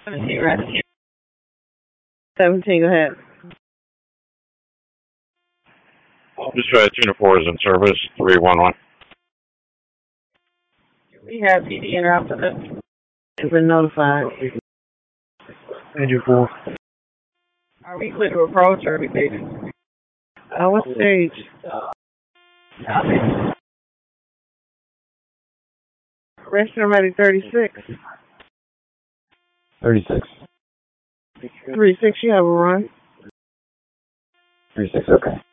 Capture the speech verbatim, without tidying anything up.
seventeen, right? seventeen, go ahead. Dispatch unit four is in service, three one one. We have P D interrupted. It's been notified. Engine four. Are we clear to approach or are we busy? Uh, what stage? Copy. Restaurant ready thirty-six. thirty-six. three six, you have a run. thirty-six, okay.